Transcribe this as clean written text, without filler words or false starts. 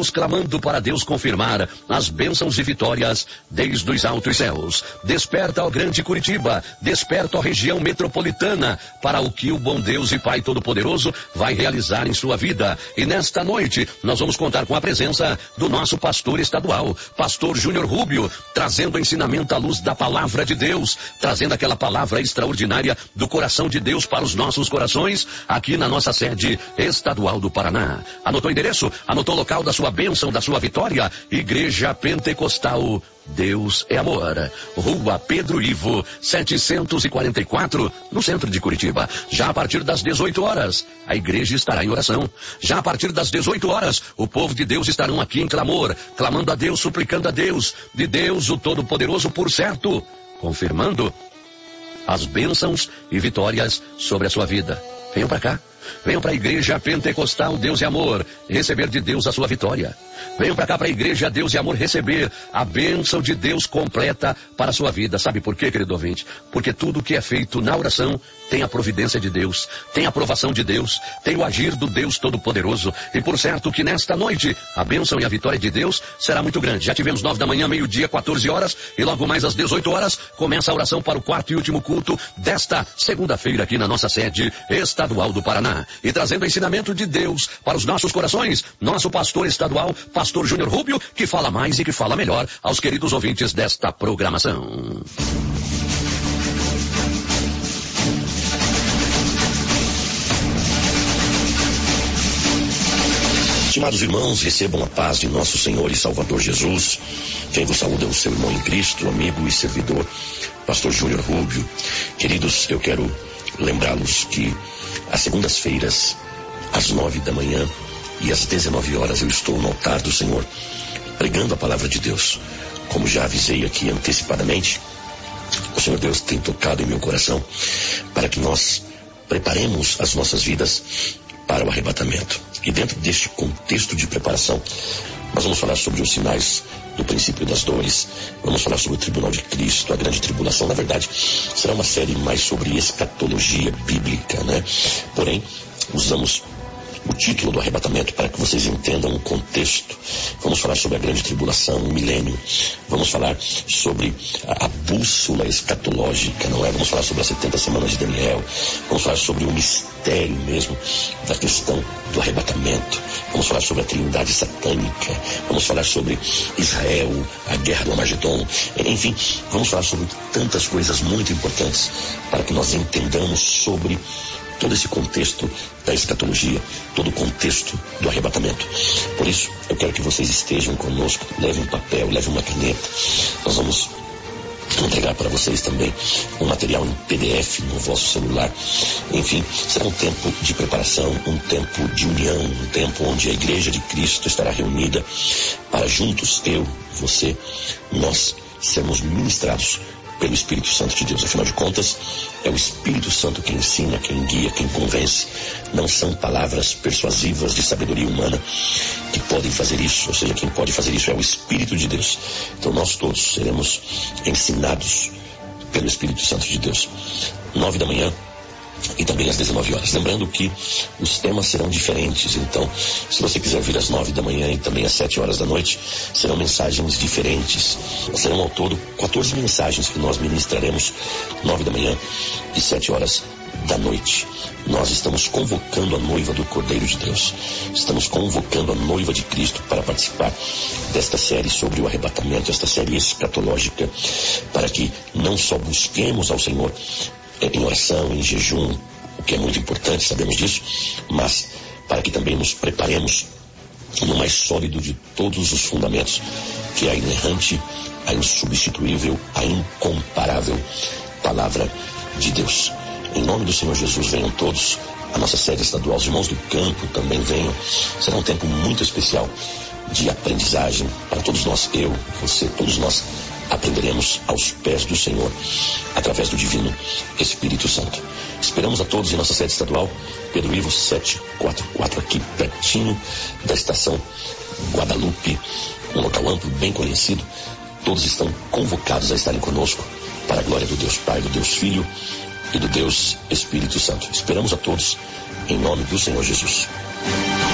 Deus clamando para Deus confirmar as bênçãos e vitórias desde os altos céus. Desperta, ó grande Curitiba, desperta, ó região metropolitana, para o que o bom Deus e Pai Todo-Poderoso vai realizar em sua vida. E nesta noite, nós vamos contar com a presença do nosso pastor estadual, pastor Júnior Rubio, trazendo ensinamento à luz da palavra de Deus, trazendo aquela palavra extraordinária do coração de Deus para os nossos corações, aqui na nossa sede estadual do Paraná. Anotou o endereço? Anotou o local da sua bênção, da sua vitória? Igreja Pentecostal Deus é Amor, Rua Pedro Ivo, 744, no centro de Curitiba. Já a partir das 18 horas, a igreja estará em oração. Já a partir das 18 horas, o povo de Deus estarão aqui em clamor, clamando a Deus, suplicando a Deus, de Deus o Todo-Poderoso, por certo, confirmando as bênçãos e vitórias sobre a sua vida. Venham para cá. Venham para a Igreja Pentecostal Deus e Amor receber de Deus a sua vitória. Venham para cá, para a Igreja Deus e Amor, receber a bênção de Deus completa para a sua vida. Sabe por quê, querido ouvinte? Porque tudo que é feito na oração tem a providência de Deus, tem a aprovação de Deus, tem o agir do Deus Todo-Poderoso. E por certo que nesta noite a bênção e a vitória de Deus será muito grande. Já tivemos 9 da manhã, meio-dia, 14 horas, e logo mais às 18 horas começa a oração para o quarto e último culto desta segunda-feira aqui na nossa sede estadual do Paraná. E trazendo o ensinamento de Deus para os nossos corações, nosso pastor estadual, pastor Júnior Rubio, que fala mais e que fala melhor aos queridos ouvintes desta programação. Estimados irmãos, recebam a paz de nosso Senhor e Salvador Jesus. Quem vos saúda é o seu irmão em Cristo, amigo e servidor, pastor Júnior Rubio. Queridos, eu quero lembrá-los que às segundas-feiras, às 9 da manhã e às 19 horas, eu estou no altar do Senhor, pregando a palavra de Deus. Como já avisei aqui antecipadamente, o Senhor Deus tem tocado em meu coração para que nós preparemos as nossas vidas para o arrebatamento. E dentro deste contexto de preparação, nós vamos falar sobre os sinais do princípio das dores, vamos falar sobre o tribunal de Cristo, a grande tribulação. Na verdade, será uma série mais sobre escatologia bíblica, né? Porém, usamos o título do arrebatamento para que vocês entendam o contexto. Vamos falar sobre a grande tribulação, o milênio. Vamos falar sobre a bússola escatológica, não é? Vamos falar sobre as 70 semanas de Daniel. Vamos falar sobre o mistério mesmo da questão do arrebatamento. Vamos falar sobre a trindade satânica. Vamos falar sobre Israel, a guerra do Armagedon. Enfim, vamos falar sobre tantas coisas muito importantes para que nós entendamos sobre todo esse contexto da escatologia, todo o contexto do arrebatamento. Por isso, eu quero que vocês estejam conosco, levem um papel, levem uma caneta. Nós vamos entregar para vocês também um material em PDF no vosso celular. Enfim, será um tempo de preparação, um tempo de união, um tempo onde a Igreja de Cristo estará reunida para juntos, eu, você, nós sermos ministrados pelo Espírito Santo de Deus. Afinal de contas, é o Espírito Santo quem ensina, quem guia, quem convence. Não são palavras persuasivas de sabedoria humana que podem fazer isso. Ou seja, quem pode fazer isso é o Espírito de Deus. Então nós todos seremos ensinados pelo Espírito Santo de Deus. 9 da manhã e também às 19 horas. Lembrando que os temas serão diferentes. Então, se você quiser vir às 9 da manhã e também às 7 horas da noite, serão mensagens diferentes. Serão ao todo 14 mensagens que nós ministraremos 9 da manhã e 7 horas da noite. Nós estamos convocando a noiva do Cordeiro de Deus. Estamos convocando a noiva de Cristo para participar desta série sobre o arrebatamento, esta série escatológica, para que não só busquemos ao Senhor em oração, em jejum, o que é muito importante, sabemos disso, mas para que também nos preparemos no mais sólido de todos os fundamentos, que é a inerrante, a insubstituível, a incomparável palavra de Deus. Em nome do Senhor Jesus, venham todos. A nossa sede estadual, os irmãos do campo também venham. Será um tempo muito especial de aprendizagem para todos nós, eu, você, todos nós aprenderemos aos pés do Senhor através do divino Espírito Santo. Esperamos a todos em nossa sede estadual, Pedro Ivo 744, aqui pertinho da estação Guadalupe, um local amplo, bem conhecido. Todos estão convocados a estarem conosco para a glória do Deus Pai, do Deus Filho e do Deus Espírito Santo. Esperamos a todos em nome do Senhor Jesus.